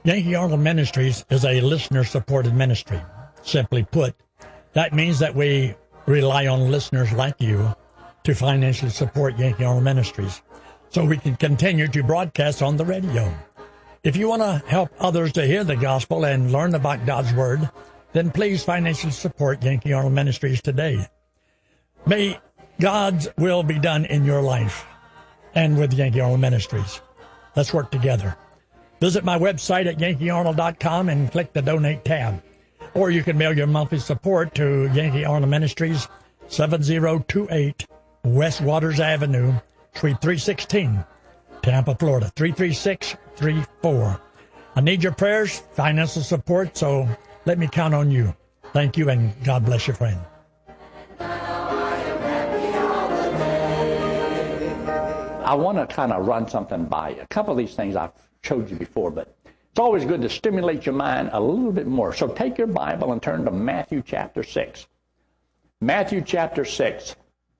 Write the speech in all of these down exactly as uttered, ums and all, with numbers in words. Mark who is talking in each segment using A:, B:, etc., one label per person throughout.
A: Yankee Arnold Ministries is a listener-supported ministry. Simply put, that means that we rely on listeners like you to financially support Yankee Arnold Ministries so we can continue to broadcast on the radio. If you want to help others to hear the gospel and learn about God's Word, then please financially support Yankee Arnold Ministries today. May God's will be done in your life and with Yankee Arnold Ministries. Let's work together. Visit my website at yankee arnold dot com and click the Donate tab. Or you can mail your monthly support to Yankee Arnold Ministries, seven oh two eight West Waters Avenue, Suite three sixteen, Tampa, Florida, three three six three four. I need your prayers, financial support, so let me count on you. Thank you, and God bless your friend.
B: I want to kind of run something by you. A couple of these things I've showed you before, but it's always good to stimulate your mind a little bit more. So take your Bible and turn to Matthew chapter six. Matthew chapter six.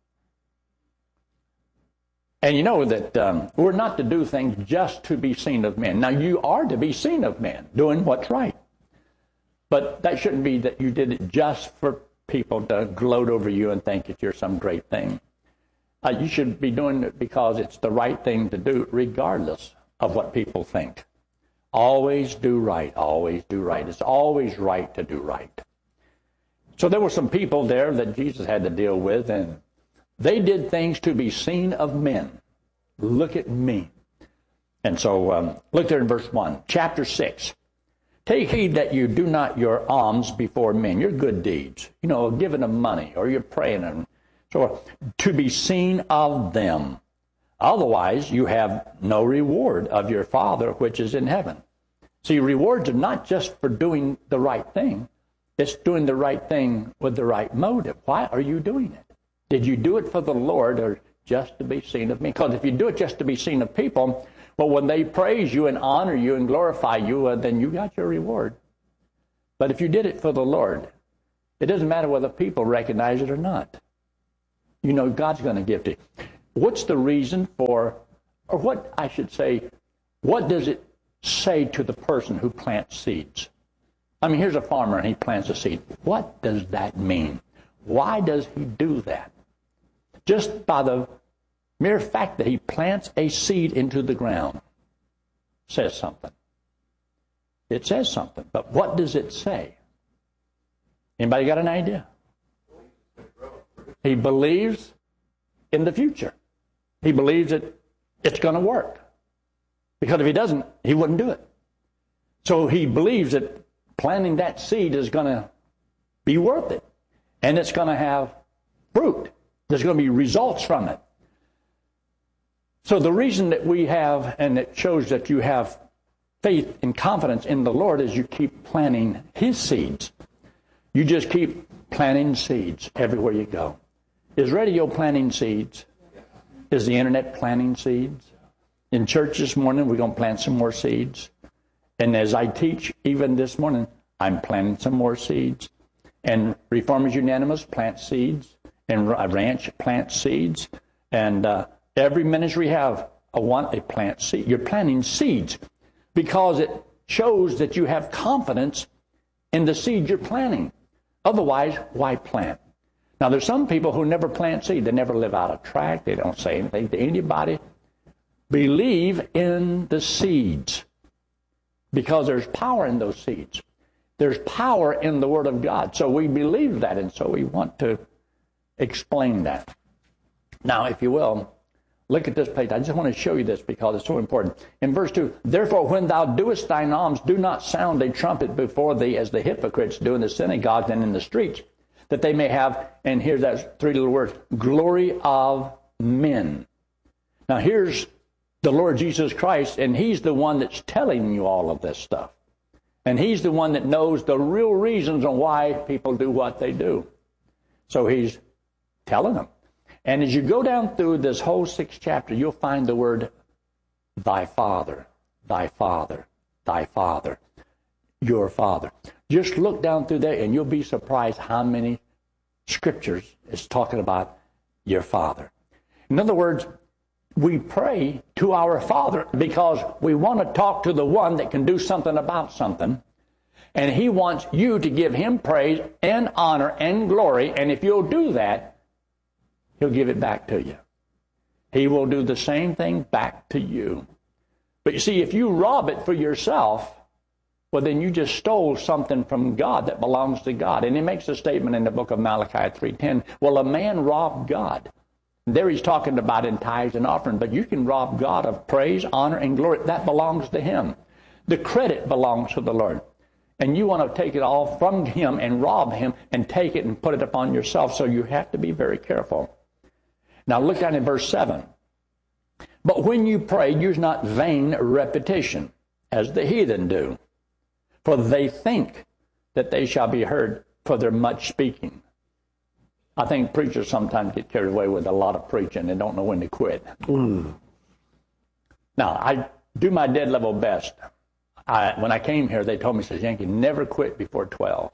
B: And you know that um, we're not to do things just to be seen of men. Now, you are to be seen of men, doing what's right. But that shouldn't be that you did it just for people to gloat over you and think that you're some great thing. Uh, you should be doing it because it's the right thing to do, regardless of what people think. Always do right. Always do right. It's always right to do right. So there were some people there that Jesus had to deal with, and they did things to be seen of men. Look at me. And so um, look there in verse one, chapter six. Take heed that you do not your alms before men, your good deeds, you know, giving them money or you're praying them, so to be seen of them. Otherwise, you have no reward of your Father which is in heaven. See, rewards are not just for doing the right thing. It's doing the right thing with the right motive. Why are you doing it? Did you do it for the Lord or just to be seen of me? Because if you do it just to be seen of people, well, when they praise you and honor you and glorify you, uh, then you got your reward. But if you did it for the Lord, it doesn't matter whether people recognize it or not. You know God's going to give to you. What's the reason for, or what I should say, what does it say to the person who plants seeds? I mean, here's a farmer and he plants a seed. What does that mean? Why does he do that? Just by the mere fact that he plants a seed into the ground says something. It says something. But what does it say? Anybody got an idea? He believes in the future. He believes that it's going to work. Because if he doesn't, he wouldn't do it. So he believes that planting that seed is going to be worth it. And it's going to have fruit. There's going to be results from it. So the reason that we have, and it shows that you have faith and confidence in the Lord, is you keep planting His seeds. You just keep planting seeds everywhere you go. Is radio planting seeds? Is the internet planting seeds? In church this morning, we're going to plant some more seeds. And as I teach, even this morning, I'm planting some more seeds. And Reformers Unanimous plant seeds. And Ranch plant seeds. And uh, every ministry we have, a one, they plant seeds. You're planting seeds because it shows that you have confidence in the seed you're planting. Otherwise, why plant? Now, there's some people who never plant seed. They never live out a tract. They don't say anything to anybody. Believe in the seeds because there's power in those seeds. There's power in the Word of God. So we believe that, and so we want to explain that. Now, if you will, look at this page. I just want to show you this because it's so important. In verse two, therefore, when thou doest thine alms, do not sound a trumpet before thee as the hypocrites do in the synagogues and in the streets, that they may have, and here's that three little words, glory of men. Now, here's the Lord Jesus Christ, and He's the one that's telling you all of this stuff. And He's the one that knows the real reasons on why people do what they do. So He's telling them. And as you go down through this whole sixth chapter, you'll find the word, thy Father, thy Father, thy Father, your Father. Just look down through there, and you'll be surprised how many scriptures is talking about your Father. In other words, we pray to our Father because we want to talk to the one that can do something about something. And he wants you to give him praise and honor and glory. And if you'll do that, he'll give it back to you. He will do the same thing back to you. But you see, if you rob it for yourself, well, then you just stole something from God that belongs to God. And he makes a statement in the book of Malachi three ten. Well, a man robbed God. There he's talking about in tithes and offering. But you can rob God of praise, honor, and glory. That belongs to him. The credit belongs to the Lord. And you want to take it all from him and rob him and take it and put it upon yourself. So you have to be very careful. Now look down in verse seven. But when you pray, use not vain repetition, as the heathen do. For they think that they shall be heard for their much speaking. I think preachers sometimes get carried away with a lot of preaching and don't know when to quit. Mm. Now, I do my dead level best. I, when I came here, they told me, says, Yankee, never quit before twelve.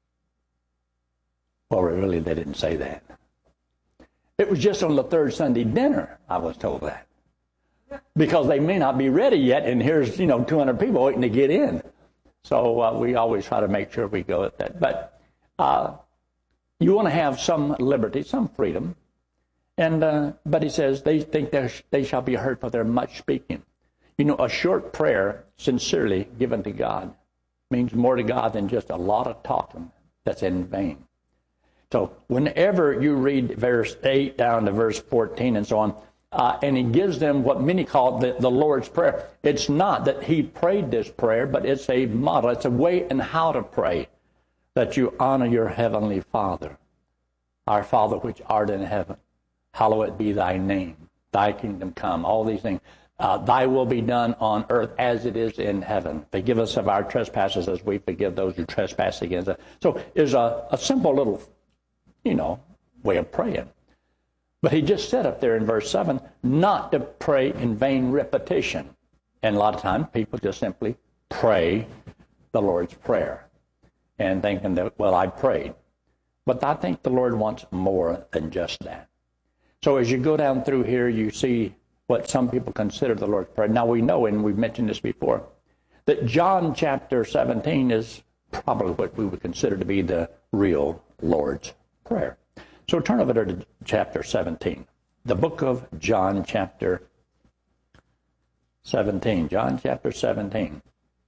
B: Well, really, they didn't say that. It was just on the third Sunday dinner I was told that. Because they may not be ready yet, and here's, you know, two hundred people waiting to get in. So uh, we always try to make sure we go at that. But uh, you want to have some liberty, some freedom. And uh, but he says, they think they shall be heard for their much speaking. You know, a short prayer, sincerely given to God, means more to God than just a lot of talking that's in vain. So whenever you read verse eight down to verse fourteen and so on, uh, and he gives them what many call the, the Lord's Prayer, it's not that he prayed this prayer, but it's a model. It's a way in how to pray, that you honor your heavenly Father. Our Father which art in heaven, hallowed be thy name. Thy kingdom come, all these things. Uh, thy will be done on earth as it is in heaven. Forgive us of our trespasses as we forgive those who trespass against us. So it's a, a simple little, you know, way of praying. But he just said up there in verse seven, not to pray in vain repetition. And a lot of times people just simply pray the Lord's Prayer and thinking that, well, I prayed. But I think the Lord wants more than just that. So as you go down through here, you see what some people consider the Lord's Prayer. Now we know, and we've mentioned this before, that John chapter seventeen is probably what we would consider to be the real Lord's Prayer. So turn over to chapter seventeen. The book of John chapter seventeen. John chapter seventeen.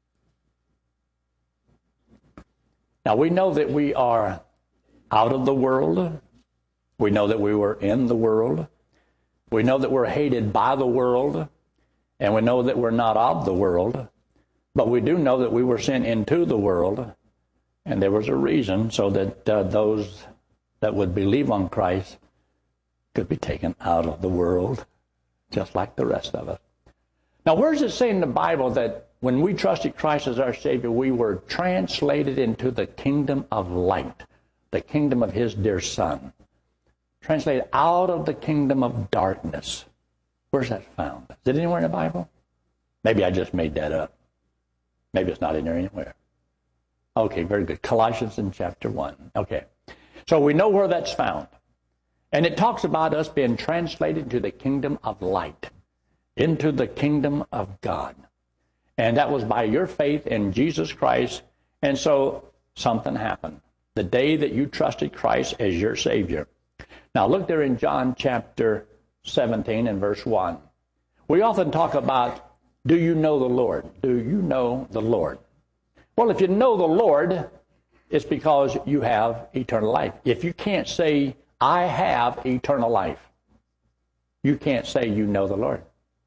B: Now we know that we are out of the world. We know that we were in the world. We know that we're hated by the world. And we know that we're not of the world. But we do know that we were sent into the world. And there was a reason so that uh, those that would believe on Christ could be taken out of the world, just like the rest of us. Now, where does it say in the Bible that when we trusted Christ as our Savior, we were translated into the kingdom of light, the kingdom of his dear Son? Translated out of the kingdom of darkness. Where's that found? Is it anywhere in the Bible? Maybe I just made that up. Maybe it's not in there anywhere. Okay, very good. Colossians in chapter one. Okay. So we know where that's found. And it talks about us being translated to the kingdom of light, into the kingdom of God. And that was by your faith in Jesus Christ. And so something happened. The day that you trusted Christ as your Savior. Now look there in John chapter seventeen and verse one. We often talk about, do you know the Lord? Do you know the Lord? Well, if you know the Lord, it's because you have eternal life. If you can't say, I have eternal life, you can't say you know the Lord.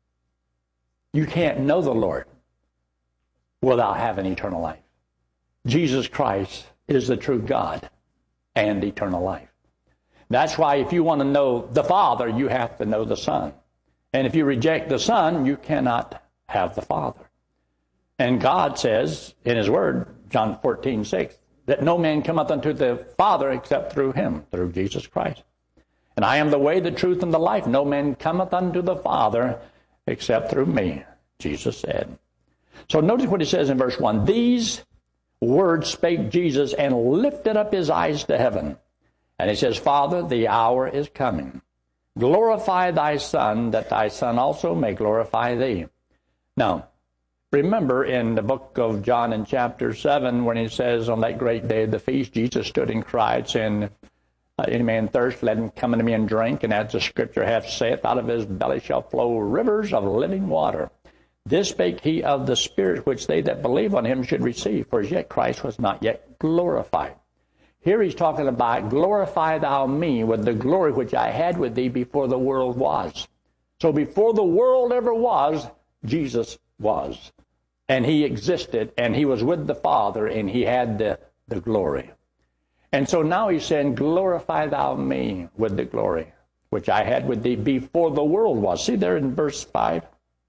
B: You can't know the Lord without having eternal life. Jesus Christ is the true God and eternal life. That's why if you want to know the Father, you have to know the Son. And if you reject the Son, you cannot have the Father. And God says in his word, John fourteen six, that no man cometh unto the Father except through him, through Jesus Christ. And I am the way, the truth, and the life. No man cometh unto the Father except through me, Jesus said. So notice what he says in verse one. These words spake Jesus and lifted up his eyes to heaven. And he says, Father, the hour is coming glorify thy Son, that thy Son also may glorify thee. Now, remember in the book of John in chapter seven, when he says, on that great day of the feast, Jesus stood and cried, saying, any man thirst, let him come unto me and drink. And as the scripture hath saith, out of his belly shall flow rivers of living water. This spake he of the Spirit, which they that believe on him should receive, for as yet Christ was not yet glorified. Here he's talking about, glorify thou me with the glory which I had with thee before the world was. So before the world ever was, Jesus was. And he existed, and he was with the Father, and he had the, the glory. And so now he's saying, glorify thou me with the glory which I had with thee before the world was. See there in verse five?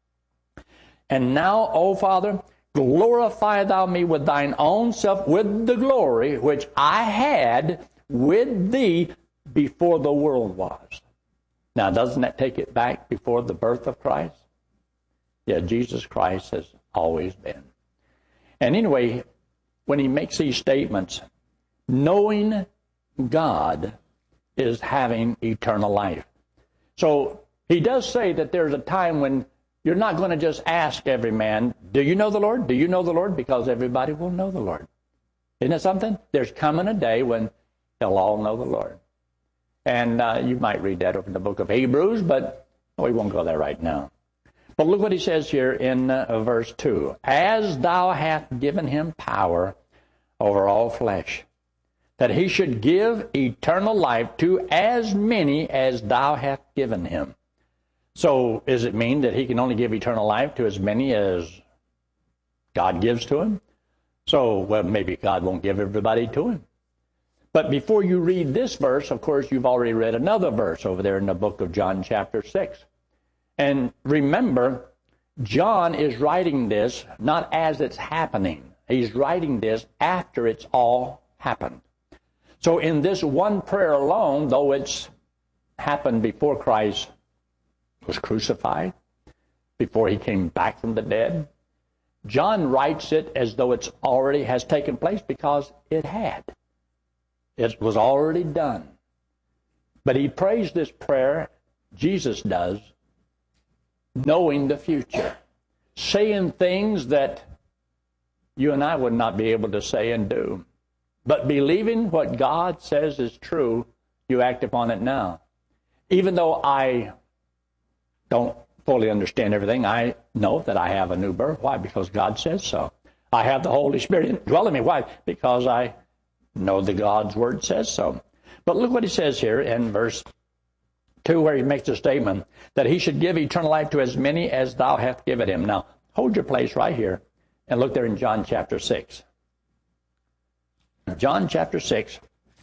B: And now, O Father, glorify thou me with thine own self, with the glory which I had with thee before the world was. Now, doesn't that take it back before the birth of Christ? Yeah, Jesus Christ has always been. And anyway, when he makes these statements, knowing God is having eternal life. So he does say that there's a time when you're not going to just ask every man, do you know the Lord? Do you know the Lord? Because everybody will know the Lord. Isn't it something? There's coming a day when they'll all know the Lord. And uh, you might read that over in the book of Hebrews, but we won't go there right now. But look what he says here in uh, verse two. As thou hast given him power over all flesh, that he should give eternal life to as many as thou hast given him. So does it mean that he can only give eternal life to as many as God gives to him? So, well, maybe God won't give everybody to him. But before you read this verse, of course, you've already read another verse over there in the book of John chapter six. And remember, John is writing this not as it's happening. He's writing this after it's all happened. So in this one prayer alone, though it's happened before Christ was crucified, before he came back from the dead, John writes it as though it's already has taken place, because it had. It was already done. But he prays this prayer, Jesus does, knowing the future, saying things that you and I would not be able to say and do. But believing what God says is true, you act upon it now. Even though I don't fully understand everything, I know that I have a new birth. Why? Because God says so. I have the Holy Spirit dwelling in me. Why? Because I know that God's Word says so. But look what he says here in verse two, where he makes a statement that he should give eternal life to as many as thou hast given him. Now, hold your place right here and look there in John chapter six. John chapter six.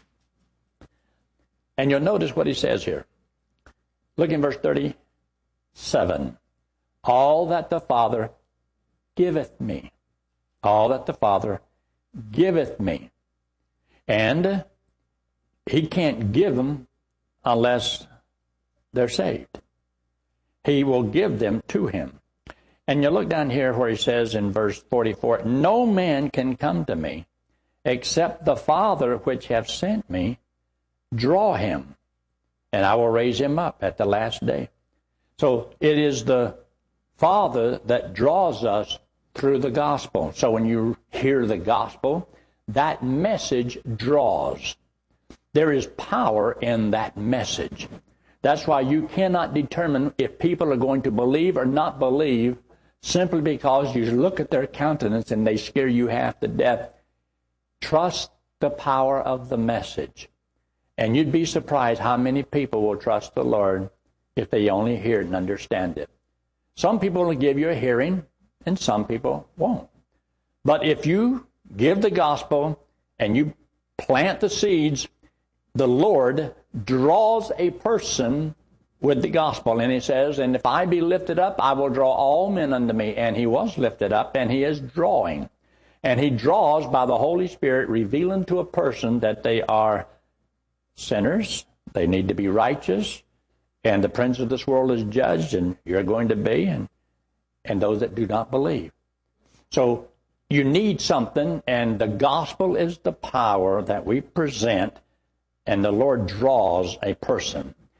B: And you'll notice what he says here. Look in verse thirty-seven. All that the Father giveth me. All that the Father giveth me. And he can't give them unless they're saved. He will give them to him. And you look down here where he says in verse forty-four, no man can come to me except the Father which hath sent me draw him, and I will raise him up at the last day. So it is the Father that draws us through the gospel. So when you hear the gospel, that message draws. There is power in that message. That's why you cannot determine if people are going to believe or not believe simply because you look at their countenance and they scare you half to death. Trust the power of the message. And you'd be surprised how many people will trust the Lord if they only hear it and understand it. Some people will give you a hearing, and some people won't. But if you give the gospel and you plant the seeds, the Lord draws a person with the gospel. And he says, and if I be lifted up, I will draw all men unto me. And he was lifted up, and he is drawing. And he draws by the Holy Spirit, revealing to a person that they are sinners, they need to be righteous, and the prince of this world is judged, and you're going to be, and, and those that do not believe. So you need something, and the gospel is the power that we present, and the Lord draws a person.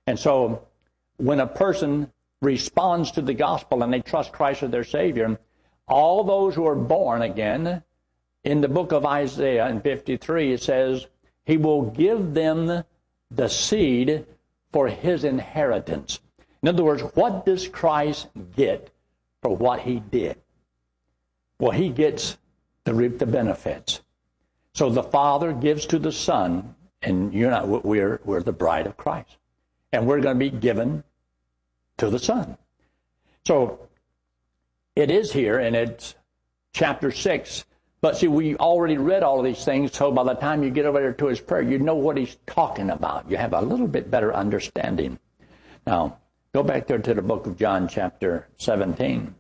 B: And so when a person responds to the gospel and they trust Christ as their Savior, all those who are born again, in the book of Isaiah in fifty-three, it says, He will give them the seed for His inheritance. In other words, what does Christ get for what He did? Well, He gets to reap the benefits. So the Father gives to the Son, and you're not, we're, we're the bride of Christ. And we're going to be given to the Son. So it is here, and it's chapter six. But see, we already read all of these things, so by the time you get over there to his prayer, you know what he's talking about. You have a little bit better understanding. Now, go back there to the book of John, chapter seventeen,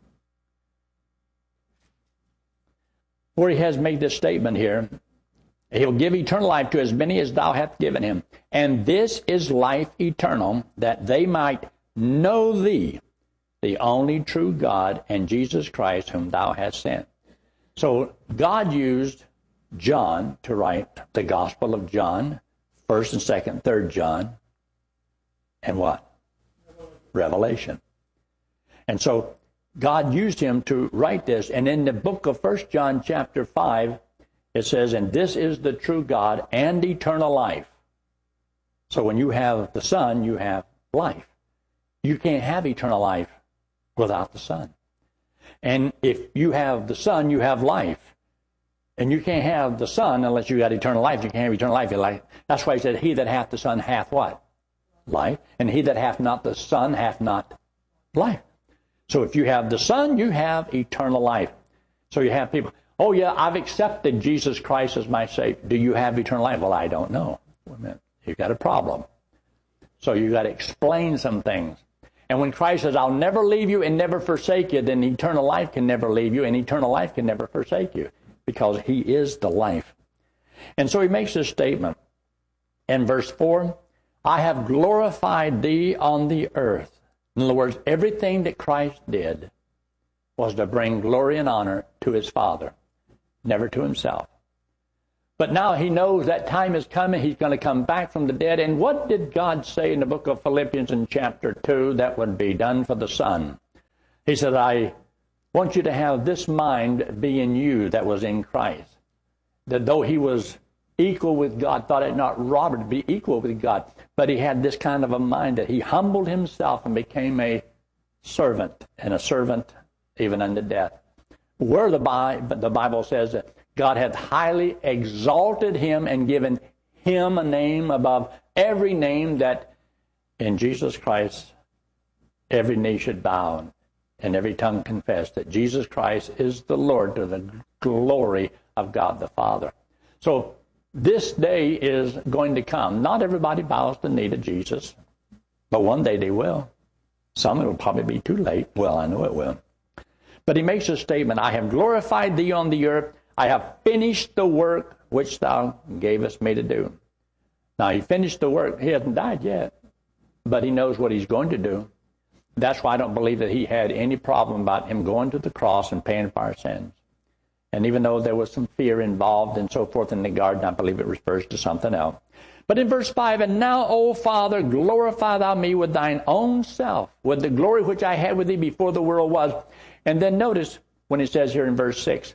B: where he has made this statement here. He'll give eternal life to as many as thou hast given him. And this is life eternal, that they might know thee, the only true God, and Jesus Christ, whom thou hast sent. So God used John to write the Gospel of John, first and second, third John, and what? Revelation. And so God used him to write this. And in the book of First John chapter five, it says, and this is the true God and eternal life. So when you have the Son, you have life. You can't have eternal life without the Son. And if you have the Son, you have life. And you can't have the Son unless you got eternal life. You can't have eternal life. Like, that's why he said, he that hath the Son hath what? Life. And he that hath not the Son hath not life. So if you have the Son, you have eternal life. So you have people, oh yeah, I've accepted Jesus Christ as my Savior. Do you have eternal life? Well, I don't know. Wait a minute. You've got a problem. So you've got to explain some things. And when Christ says, I'll never leave you and never forsake you, then eternal life can never leave you and eternal life can never forsake you, because he is the life. And so he makes this statement in verse four, I have glorified thee on the earth. In other words, everything that Christ did was to bring glory and honor to his Father, never to himself. But now he knows that time is coming. He's going to come back from the dead. And what did God say in the book of Philippians in chapter two that would be done for the Son? He said, I want you to have this mind be in you that was in Christ. That though he was equal with God, thought it not robbery to be equal with God, but he had this kind of a mind that he humbled himself and became a servant, and a servant even unto death. Where the Bible says that God hath highly exalted him and given him a name above every name, that in Jesus Christ every knee should bow and every tongue confess that Jesus Christ is the Lord, to the glory of God the Father. So this day is going to come. Not everybody bows the knee to Jesus, but one day they will. Some, it will probably be too late. Well, I know it will. But he makes a statement, I have glorified thee on the earth. I have finished the work which thou gavest me to do. Now, he finished the work. He hasn't died yet, but he knows what he's going to do. That's why I don't believe that he had any problem about him going to the cross and paying for our sins. And even though there was some fear involved and so forth in the garden, I believe it refers to something else. But in verse five, and now, O Father, glorify thou me with thine own self, with the glory which I had with thee before the world was. And then notice when it says here in verse six,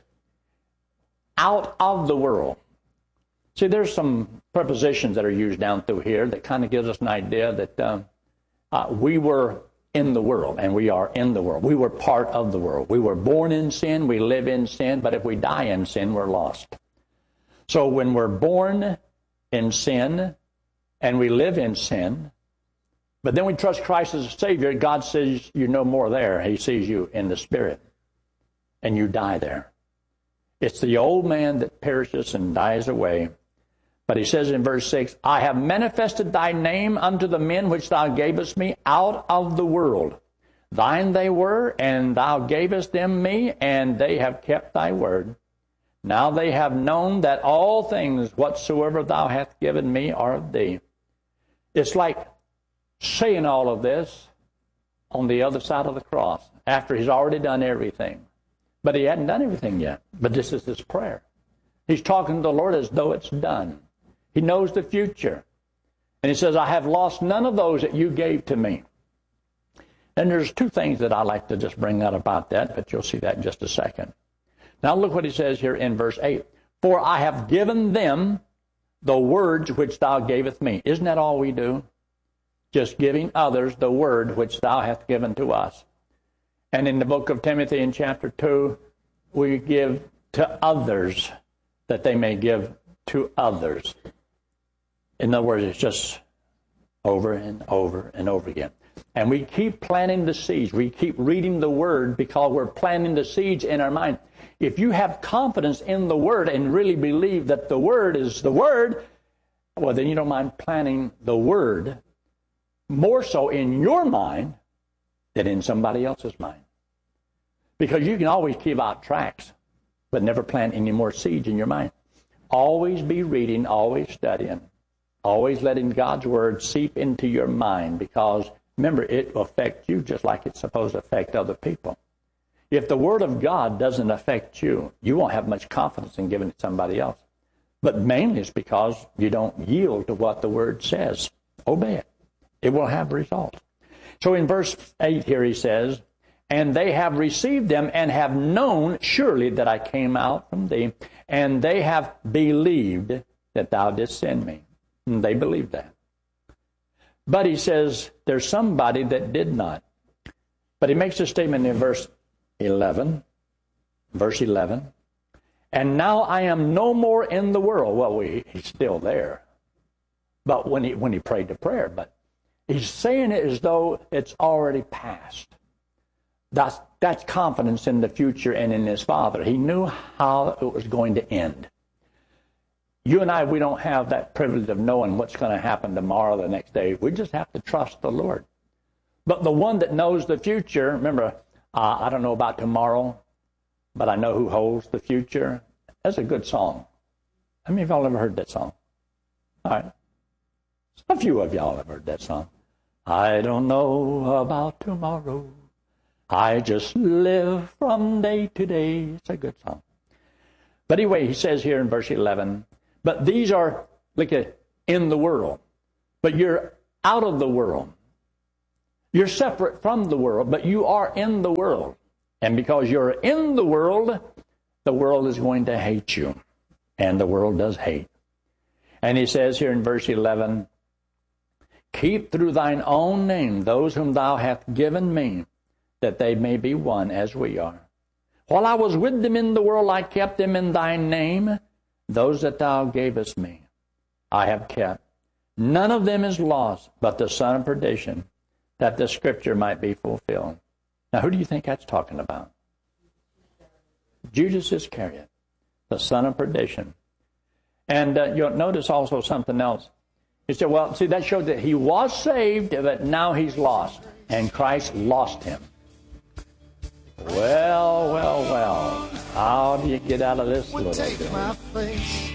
B: out of the world. See, there's some prepositions that are used down through here that kind of gives us an idea that um, uh, we were in the world, and we are in the world. We were part of the world. We were born in sin, we live in sin, but if we die in sin, we're lost. So when we're born in sin and we live in sin, but then we trust Christ as a Savior, God says you're no more there. He sees you in the Spirit, and you die there. It's the old man that perishes and dies away. But he says in verse six, I have manifested thy name unto the men which thou gavest me out of the world. Thine they were, and thou gavest them me, and they have kept thy word. Now they have known that all things whatsoever thou hast given me are of thee. It's like saying all of this on the other side of the cross, after he's already done everything. But he hadn't done everything yet. But this is his prayer. He's talking to the Lord as though it's done. He knows the future. And he says, I have lost none of those that you gave to me. And there's two things that I like to just bring out about that, but you'll see that in just a second. Now look what he says here in verse eight. For I have given them the words which thou gavest me. Isn't that all we do? Just giving others the word which thou hast given to us. And in the book of Timothy in chapter two, we give to others that they may give to others. In other words, it's just over and over and over again. And we keep planting the seeds. We keep reading the Word because we're planting the seeds in our mind. If you have confidence in the Word and really believe that the Word is the Word, well, then you don't mind planting the Word more so in your mind than in somebody else's mind. Because you can always give out tracts, but never plant any more seeds in your mind. Always be reading, always studying, always letting God's Word seep into your mind, because remember, it will affect you just like it's supposed to affect other people. If the Word of God doesn't affect you, you won't have much confidence in giving it to somebody else. But mainly it's because you don't yield to what the Word says. Obey it. It will have results. So in verse eight here he says, and they have received them and have known surely that I came out from thee, and they have believed that thou didst send me. And they believed that. But he says there's somebody that did not. But he makes a statement in verse eleven. Verse eleven. And now I am no more in the world. Well, we, he's still there. But when he when he prayed the prayer, but he's saying it as though it's already passed. That's that's confidence in the future and in his Father. He knew how it was going to end. You and I, we don't have that privilege of knowing what's going to happen tomorrow, the next day. We just have to trust the Lord. But the one that knows the future, remember, uh, I don't know about tomorrow, but I know who holds the future. That's a good song. How many of y'all ever heard that song? All right. A few of y'all have heard that song. I don't know about tomorrow. I just live from day to day. It's a good song. But anyway, he says here in verse eleven, but these are, look at, in the world. But you're out of the world. You're separate from the world, but you are in the world. And because you're in the world, the world is going to hate you. And the world does hate. And he says here in verse eleven, keep through thine own name those whom thou hast given me, that they may be one as we are. While I was with them in the world, I kept them in thy name. Those that thou gavest me, I have kept. None of them is lost, but the son of perdition, that the scripture might be fulfilled. Now, who do you think that's talking about? Judas Iscariot, the son of perdition. And uh, you'll notice also something else. He said, well, see, that showed that he was saved, but now he's lost. And Christ lost him. Well, well, well. How do you get out of this little bit? Take my place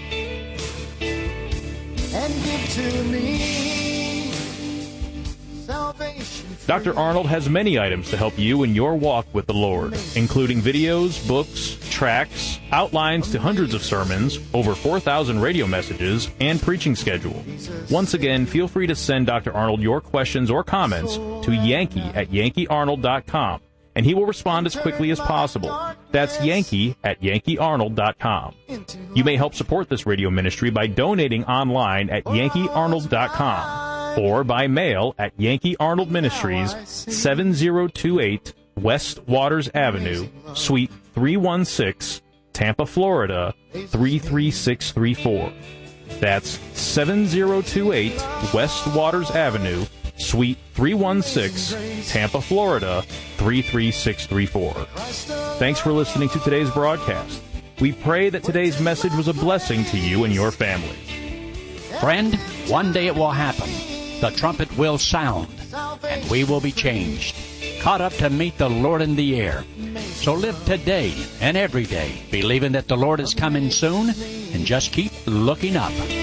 B: and give
C: to me salvation. Doctor Arnold has many items to help you in your walk with the Lord, including videos, books, tracts, outlines to hundreds of sermons, over four thousand radio messages, and preaching schedule. Once again, feel free to send Doctor Arnold your questions or comments to Yankee at Yankee Arnold dot com, and he will respond as quickly as possible. That's Yankee at Yankee Arnold dot com. You may help support this radio ministry by donating online at Yankee Arnold dot com or by mail at Yankee Arnold Ministries, seven oh two eight West Waters Avenue, Suite three one six, Tampa, Florida, three three six three four. That's seven oh two eight West Waters Avenue, Suite three one six, Tampa, Florida, three three six three four. Thanks for listening to today's broadcast. We pray that today's message was a blessing to you and your family.
D: Friend, one day it will happen. The trumpet will sound, and we will be changed, caught up to meet the Lord in the air. So live today and every day, believing that the Lord is coming soon, and just keep looking up.